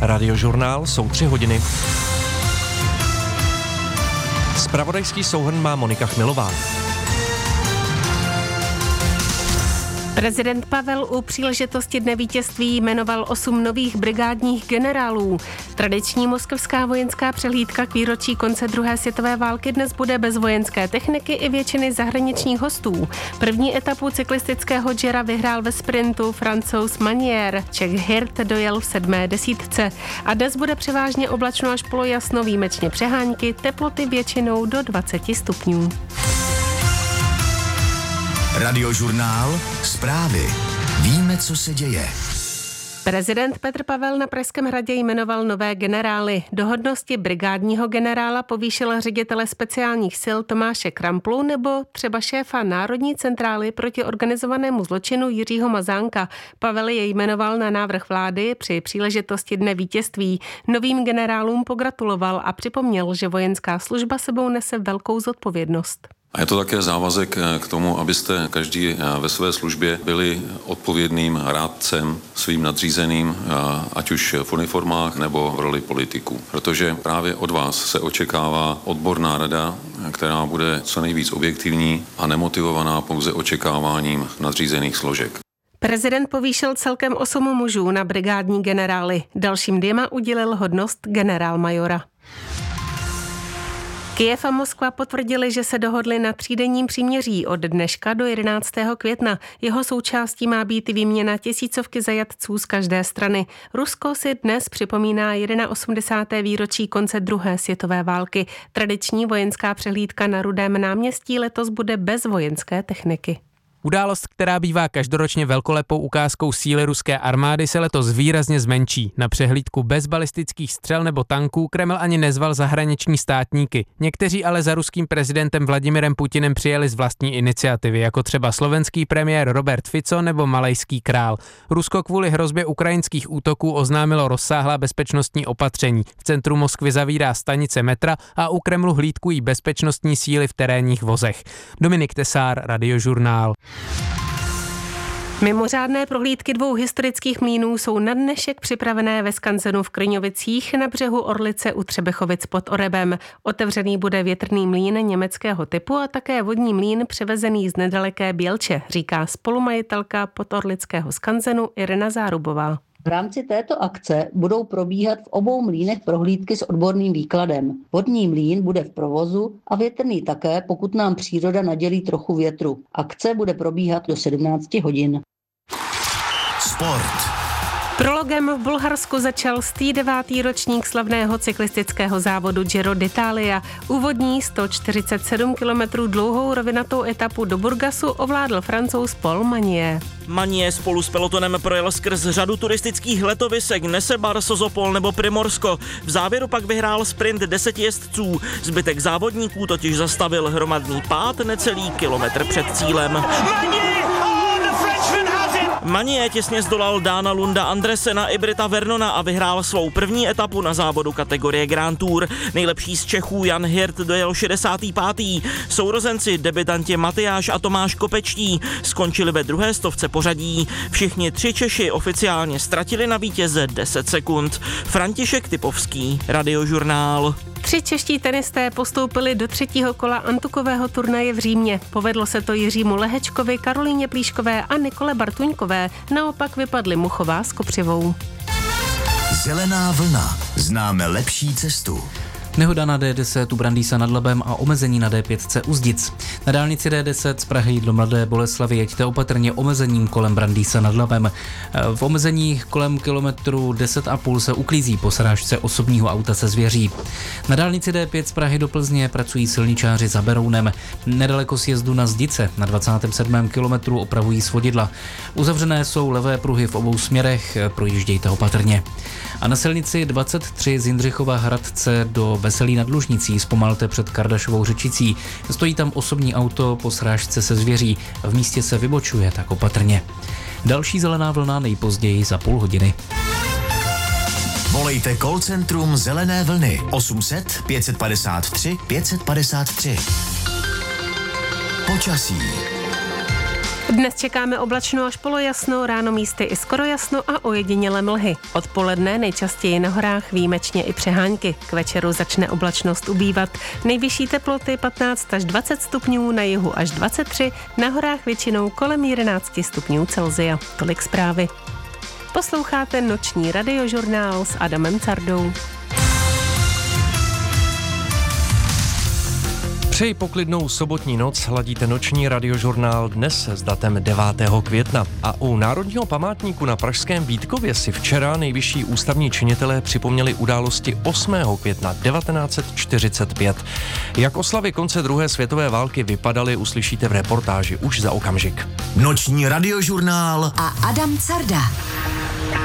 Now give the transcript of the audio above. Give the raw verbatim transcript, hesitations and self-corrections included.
Radiožurnál, jsou tři hodiny. Zpravodajský souhrn má Monika Chmilová. Prezident Pavel u příležitosti Dne vítězství jmenoval osm nových brigádních generálů. Tradiční moskevská vojenská přehlídka k výročí konce druhé světové války dnes bude bez vojenské techniky i většiny zahraničních hostů. První etapu cyklistického Gira vyhrál ve sprintu Francouz Manier. Čech Hirt dojel v sedmé desítce. A dnes bude převážně oblačno až polojasno, výjimečně přehánky, teploty většinou do dvacet stupňů. Radiožurnál, zprávy. Víme, co se děje. Prezident Petr Pavel na Pražském hradě jmenoval nové generály. Do hodnosti brigádního generála povýšil ředitele speciálních sil Tomáše Kramplu nebo třeba šéfa Národní centrály proti organizovanému zločinu Jiřího Mazánka. Pavel je jmenoval na návrh vlády při příležitosti Dne vítězství. Novým generálům pogratuloval a připomněl, že vojenská služba sebou nese velkou zodpovědnost. A je to také závazek k tomu, abyste každý ve své službě byli odpovědným rádcem svým nadřízeným, ať už v uniformách nebo v roli politiků. Protože právě od vás se očekává odborná rada, která bude co nejvíc objektivní a nemotivovaná pouze očekáváním nadřízených složek. Prezident povýšil celkem osm mužů na brigádní generály. Dalším dvěma udělil hodnost generálmajora. Kyjev a Moskva potvrdili, že se dohodli na třídenním příměří od dneška do jedenáctého května. Jeho součástí má být výměna tisícovky zajatců z každé strany. Rusko si dnes připomíná osmdesáté výročí konce druhé světové války. Tradiční vojenská přehlídka na Rudém náměstí letos bude bez vojenské techniky. Událost, která bývá každoročně velkolepou ukázkou síly ruské armády, se letos výrazně zmenší. Na přehlídku bez balistických střel nebo tanků Kreml ani nezval zahraniční státníky. Někteří ale za ruským prezidentem Vladimirem Putinem přijeli z vlastní iniciativy, jako třeba slovenský premiér Robert Fico nebo malajský král. Rusko kvůli hrozbě ukrajinských útoků oznámilo rozsáhlá bezpečnostní opatření. V centru Moskvy zavírá stanice metra a u Kremlu hlídkují bezpečnostní síly v terénních vozech. Dominik Tesár, Radiožurnál. Mimořádné prohlídky dvou historických mlýnů jsou na dnešek připravené ve skanzenu v Kryňovicích na břehu Orlice u Třebechovic pod Orebem. Otevřený bude větrný mlýn německého typu a také vodní mlýn převezený z nedaleké Bělče, říká spolumajitelka podorlického skanzenu Irena Zárubová. V rámci této akce budou probíhat v obou mlýnech prohlídky s odborným výkladem. Vodní mlýn bude v provozu a větrný také, pokud nám příroda nadělí trochu větru. Akce bude probíhat do sedmnáct hodin. Sport. Prologem v Bulharsku začal stý devátý ročník slavného cyklistického závodu Giro d'Italia. Úvodní sto čtyřicet sedm kilometrů dlouhou rovinatou etapu do Burgasu ovládl Francouz Paul Manier. Manier spolu s pelotonem projel skrz řadu turistických letovisek Nesebar, Sozopol nebo Primorsko. V závěru pak vyhrál sprint deseti jezdců. Zbytek závodníků totiž zastavil hromadný pád necelý kilometr před cílem. Manier těsně zdolal Dána Lunda Andresena i Brita Vernona a vyhrál svou první etapu na závodu kategorie Grand Tour. Nejlepší z Čechů Jan Hirt dojel šedesátý pátý Sourozenci, debutanti Matyáš a Tomáš Kopečtí skončili ve druhé stovce pořadí. Všichni tři Češi oficiálně ztratili na vítěze deset sekund. František Typovský, Radiožurnál. Tři čeští tenisté postoupili do třetího kola antukového turnaje v Římě. Povedlo se to Jiřímu Lehečkovi, Karolíně Plíškové a Nikole Bartuňkové. Naopak vypadly Muchová s Kopřivou. Zelená vlna. Známe lepší cestu. Nehoda na D deset u Brandýsa nad Labem a omezení na D pět u Zdic. Na dálnici D deset z Prahy do Mladé Boleslavi jeďte opatrně omezením kolem Brandýsa nad Labem. V omezení kolem kilometru deset a půl se uklízí po srážce osobního auta se zvěří. Na dálnici D pět z Prahy do Plzně pracují silničáři za Berounem. Nedaleko sjezdu na Zdice na dvacátém sedmém kilometru opravují svodidla. Uzavřené jsou levé pruhy v obou směrech, projíždějte opatrně. A na silnici dvacet tři z Jindřichova Hradce do Veselí nad Lužnicí zpomalte před Kardašovou Řečicí. Stojí tam osobní auto po srážce se zvěří. V místě se vybočuje, tak opatrně. Další zelená vlna nejpozději za půl hodiny. Volejte call centrum Zelené vlny osm set pět padesát tři pět padesát tři. Počasí. Dnes čekáme oblačno až polojasno, ráno místy i skoro jasno a ojedinělé mlhy. Odpoledne nejčastěji na horách výjimečně i přehánky. K večeru začne oblačnost ubývat. Nejvyšší teploty patnáct až dvacet stupňů, na jihu až dvacet tři, na horách většinou kolem jedenáct stupňů Celsia. Tolik zprávy. Posloucháte noční radiožurnál s Adamem Cardou. Přeji poklidnou sobotní noc, hladíte noční radiožurnál dnes s datem devátého května. A u Národního památníku na pražském Vítkově si včera nejvyšší ústavní činitelé připomněli události osmého května devatenáct set čtyřicet pět. Jak oslavy konce druhé světové války vypadaly, uslyšíte v reportáži už za okamžik. Noční radiožurnál a Adam Carda.